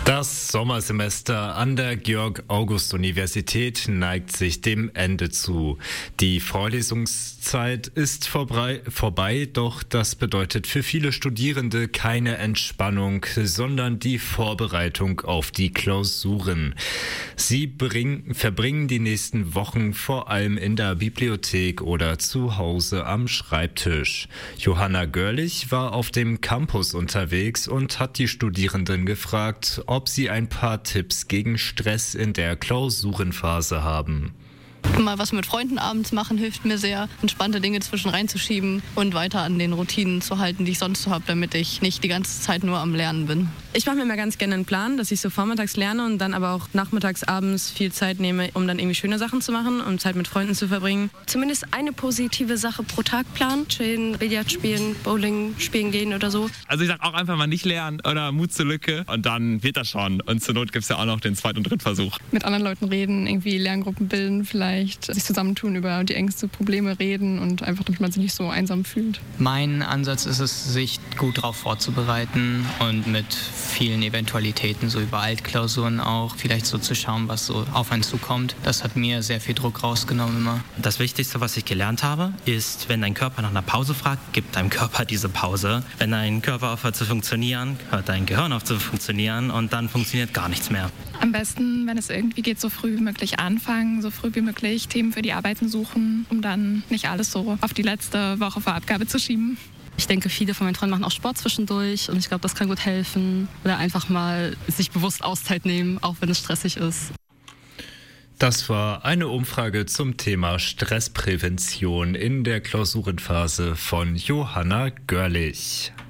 Das Sommersemester an der Georg-August-Universität neigt sich dem Ende zu. Die Vorlesungszeit ist vorbei, doch das bedeutet für viele Studierende keine Entspannung, sondern die Vorbereitung auf die Klausuren. Sie verbringen die nächsten Wochen vor allem in der Bibliothek oder zu Hause am Schreibtisch. Johanna Görlich war auf dem Campus unterwegs und hat die Studierenden gefragt, ob sie ein paar Tipps gegen Stress in der Klausurenphase haben. Mal was mit Freunden abends machen hilft mir sehr, entspannte Dinge zwischen reinzuschieben und weiter an den Routinen zu halten, die ich sonst so habe, damit ich nicht die ganze Zeit nur am Lernen bin. Ich mache mir immer ganz gerne einen Plan, dass ich so vormittags lerne und dann aber auch nachmittags, abends viel Zeit nehme, um dann irgendwie schöne Sachen zu machen, um Zeit mit Freunden zu verbringen. Zumindest eine positive Sache pro Tag planen. Chillen, Billard spielen, Bowling spielen gehen oder so. Also ich sag auch einfach mal nicht lernen oder Mut zur Lücke und dann wird das schon. Und zur Not gibt es ja auch noch den Zweit- und Drittversuch. Mit anderen Leuten reden, irgendwie Lerngruppen bilden, vielleicht sich zusammentun, über die Ängste, Probleme reden und einfach, damit man sich nicht so einsam fühlt. Mein Ansatz ist es, sich gut darauf vorzubereiten und mit vielen Eventualitäten, so über Altklausuren auch, vielleicht so zu schauen, was so auf einen zukommt. Das hat mir sehr viel Druck rausgenommen immer. Das Wichtigste, was ich gelernt habe, ist, wenn dein Körper nach einer Pause fragt, gibt deinem Körper diese Pause. Wenn dein Körper aufhört zu funktionieren, hört dein Gehirn auf zu funktionieren und dann funktioniert gar nichts mehr. Am besten, wenn es irgendwie geht, so früh wie möglich anfangen, so früh wie möglich Themen für die Arbeiten suchen, um dann nicht alles so auf die letzte Woche vor Abgabe zu schieben. Ich denke, viele von meinen Freunden machen auch Sport zwischendurch und ich glaube, das kann gut helfen. Oder einfach mal sich bewusst Auszeit nehmen, auch wenn es stressig ist. Das war eine Umfrage zum Thema Stressprävention in der Klausurenphase von Johanna Görlich.